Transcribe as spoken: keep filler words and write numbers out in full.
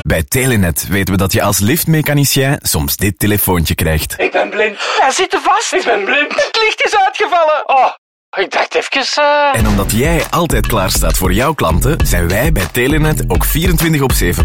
Bij Telenet weten we dat je als liftmechanicien soms dit telefoontje krijgt. Ik ben blind. Hij zit er vast. Ik ben blind. Het licht is uitgevallen. Oh, ik dacht even... Uh... En omdat jij altijd klaar staat voor jouw klanten, zijn wij bij Telenet ook vierentwintig op zeven